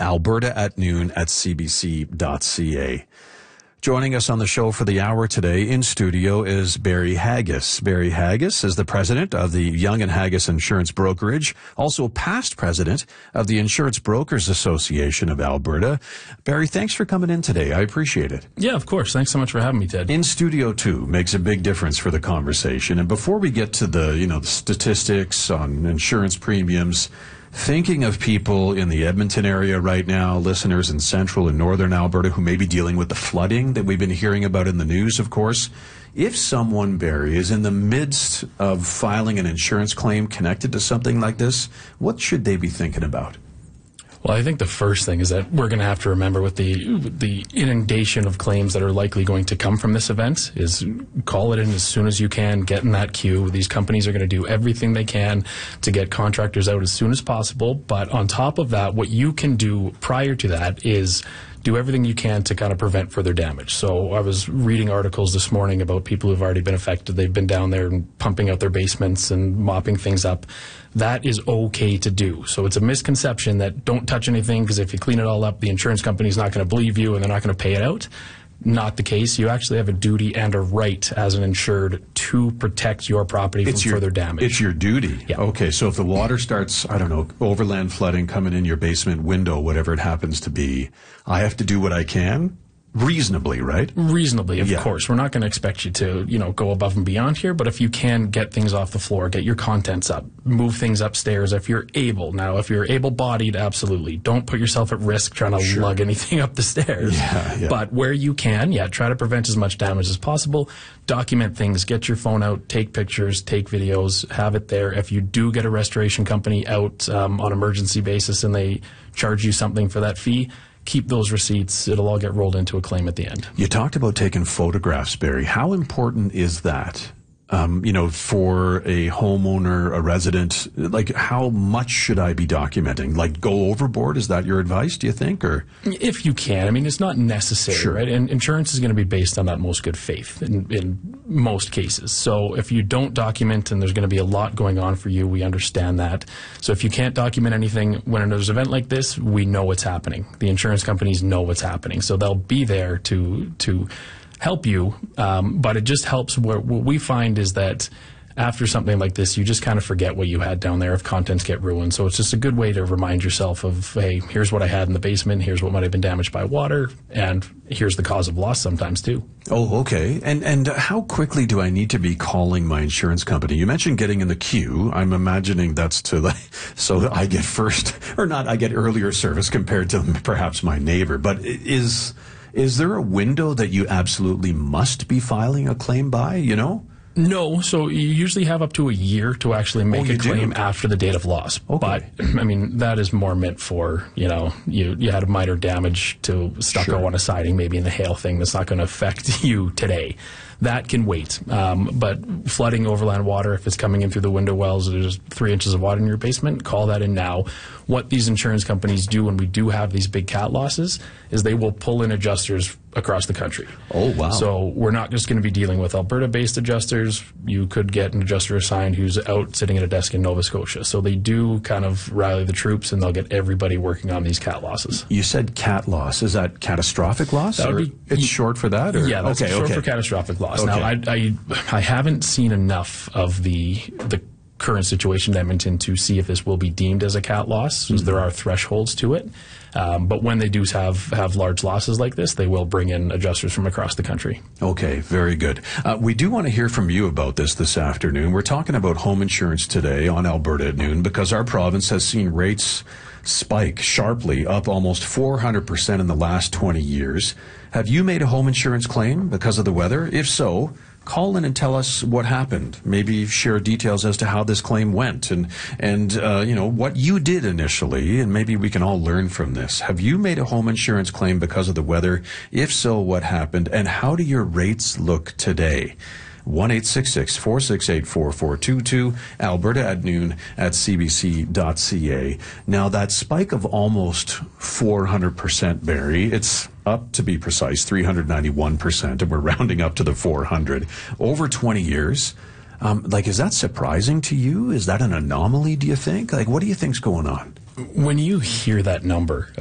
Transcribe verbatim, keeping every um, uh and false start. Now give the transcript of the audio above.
Alberta at noon at c b c dot c a. Joining us on the show for the hour today in studio is Barry Haggis. Barry Haggis is the president of the Young and Haggis Insurance Brokerage, also past president of the Insurance Brokers Association of Alberta. Barry, thanks for coming in today. I appreciate it. Yeah, of course. Thanks so much for having me, Ted. In studio, too, makes a big difference for the conversation. And before we get to the, you know, the statistics on insurance premiums, thinking of people in the Edmonton area right now, listeners in central and northern Alberta who may be dealing with the flooding that we've been hearing about in the news, of course. If someone, Barry, is in the midst of filing an insurance claim connected to something like this, what should they be thinking about? Well, I think the first thing is that we're going to have to remember with the the inundation of claims that are likely going to come from this event is call it in as soon as you can, get in that queue. These companies are going to do everything they can to get contractors out as soon as possible. But on top of that, what you can do prior to that is do everything you can to kind of prevent further damage. So I was reading articles this morning about people who've already been affected. They've been down there and pumping out their basements and mopping things up. That is okay to do. So it's a misconception that don't touch anything because if you clean it all up, the insurance company's not going to believe you and they're not going to pay it out. Not the case. You actually have a duty and a right as an insured to protect your property it's from your, further damage. It's your duty. Yeah. Okay, so if the water starts, I don't know, overland flooding coming in your basement window, whatever it happens to be, I have to do what I can? Reasonably, right? Reasonably, of yeah. course. We're not going to expect you to, you know, go above and beyond here, but if you can get things off the floor, get your contents up, move things upstairs if you're able. Now, if you're able-bodied, absolutely. Don't put yourself at risk trying to sure. lug anything up the stairs. Yeah, yeah. But where you can, yeah, try to prevent as much damage as possible. Document things. Get your phone out. Take pictures. Take videos. Have it there. If you do get a restoration company out um, on emergency basis and they charge you something for that fee, keep those receipts. It'll all get rolled into a claim at the end. You talked about taking photographs, Barry. How important is that? Um, you know, for a homeowner, a resident, like how much should I be documenting? Like go overboard? Is that your advice, do you think? Or if you can. I mean, it's not necessary, sure. right? And insurance is going to be based on that most good faith in, in most cases. So if you don't document and there's going to be a lot going on for you, we understand that. So if you can't document anything, when there's an event like this, we know what's happening. The insurance companies know what's happening. So they'll be there to to help you, um, but it just helps. Where, what we find is that after something like this, you just kind of forget what you had down there if contents get ruined. So it's just a good way to remind yourself of, hey, here's what I had in the basement, here's what might have been damaged by water, and here's the cause of loss sometimes too. Oh, okay. And and how quickly do I need to be calling my insurance company? You mentioned getting in the queue. I'm imagining that's to like, so that I get first, or not, I get earlier service compared to perhaps my neighbor. But is... Is there a window that you absolutely must be filing a claim by, you know? No, so you usually have up to a year to actually make oh, a claim do? after the date of loss. Okay. But, I mean, that is more meant for, you know, you, you had a minor damage to stucco sure. on a siding, maybe in the hail thing, that's not going to affect you today. That can wait. Um, but flooding overland water, if it's coming in through the window wells, there's three inches of water in your basement, call that in now. What these insurance companies do when we do have these big cat losses is they will pull in adjusters across the country. Oh, wow. So we're not just going to be dealing with Alberta-based adjusters. You could get an adjuster assigned who's out sitting at a desk in Nova Scotia. So they do kind of rally the troops, and they'll get everybody working on these cat losses. You said cat loss. Is that catastrophic loss? That would be, it's short for that? Or? Yeah, that's okay, short okay. for catastrophic loss. Okay. Now, I, I, I haven't seen enough of the the current situation in Edmonton to see if this will be deemed as a cat loss, because mm-hmm. there are thresholds to it. Um, but when they do have, have large losses like this, they will bring in adjusters from across the country. Okay, very good. Uh, we do want to hear from you about this this afternoon. We're talking about home insurance today on Alberta at noon because our province has seen rates spike sharply, up almost four hundred percent in the last twenty years. Have you made a home insurance claim because of the weather? If so, call in and tell us what happened. Maybe share details as to how this claim went and, and uh, you know, what you did initially, and maybe we can all learn from this. Have you made a home insurance claim because of the weather? If so, what happened? And how do your rates look today? one eight six six, four six eight, four four two two, Alberta at noon at c b c dot c a. Now, that spike of almost four hundred percent, Barry, it's up, to be precise, three hundred ninety-one percent, and we're rounding up to the four hundred. Over twenty years, um, like, is that surprising to you? Is that an anomaly, do you think? Like, what do you think's going on? When you hear that number,